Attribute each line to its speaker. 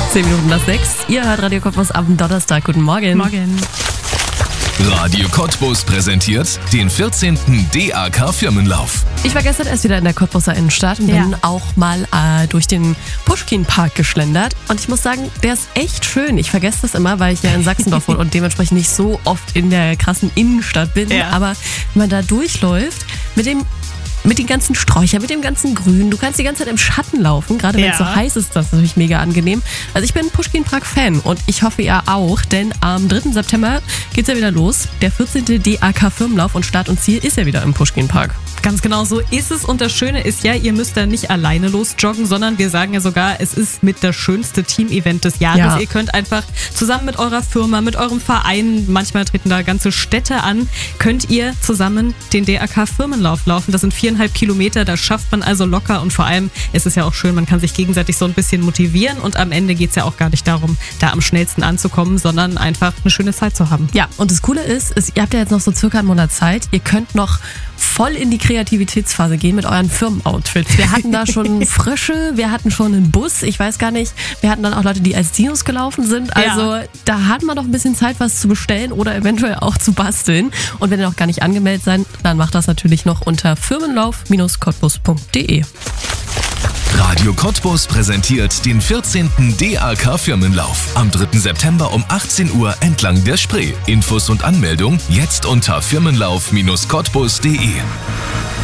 Speaker 1: 10 Minuten nach 6. Ihr hört Radio Cottbus am Donnerstag. Guten Morgen.
Speaker 2: Morgen.
Speaker 3: Radio Cottbus präsentiert den 14. DAK Firmenlauf.
Speaker 1: Ich war gestern erst wieder in der Cottbuser Innenstadt und bin auch mal durch den Puschkin-Park geschlendert. Und ich muss sagen, der ist echt schön. Ich vergesse das immer, weil ich ja in Sachsendorf wohne und dementsprechend nicht so oft in der krassen Innenstadt bin.
Speaker 2: Ja.
Speaker 1: Aber wenn man da durchläuft, mit den ganzen Sträuchern, mit dem ganzen Grün. Du kannst die ganze Zeit im Schatten laufen, gerade wenn es so heiß ist, das ist natürlich mega angenehm. Also ich bin Puschkin-Park-Fan und ich hoffe, ihr auch, denn am 3. September geht's ja wieder los. Der 14. DAK Firmenlauf und Start und Ziel ist ja wieder im Puschkin-Park.
Speaker 2: Ganz genau so ist es. Und das Schöne ist ja, ihr müsst da nicht alleine losjoggen, sondern wir sagen ja sogar, es ist mit das schönste Team-Event des Jahres.
Speaker 1: Ja.
Speaker 2: Ihr könnt einfach zusammen mit eurer Firma, mit eurem Verein, manchmal treten da ganze Städte an, könnt ihr zusammen den DAK Firmenlauf laufen. Das sind 4,5 Kilometer, das schafft man also locker und vor allem ist es ja auch schön, man kann sich gegenseitig so ein bisschen motivieren und am Ende geht es ja auch gar nicht darum, da am schnellsten anzukommen, sondern einfach eine schöne Zeit zu haben.
Speaker 1: Ja, und das Coole ist, ihr habt ja jetzt noch so circa einen Monat Zeit. Ihr könnt noch voll in die Kreativitätsphase gehen mit euren Firmenoutfits. Wir hatten da schon Frische, wir hatten schon einen Bus, ich weiß gar nicht, wir hatten dann auch Leute, die als Dinos gelaufen sind. Also da hat man noch ein bisschen Zeit, was zu bestellen oder eventuell auch zu basteln. Und wenn ihr noch gar nicht angemeldet seid, dann macht das natürlich noch unter firmenlauf-cottbus.de.
Speaker 3: Radio Cottbus präsentiert den 14. DAK Firmenlauf am 3. September um 18 Uhr entlang der Spree. Infos und Anmeldung jetzt unter firmenlauf-cottbus.de.